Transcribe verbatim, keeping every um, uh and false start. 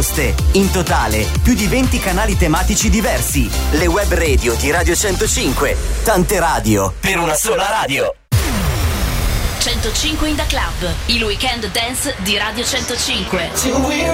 proposte. In totale, più di venti canali tematici diversi. Le web radio di Radio centocinque. Tante radio per una sola radio. centocinque in the Club, il weekend dance di Radio centocinque.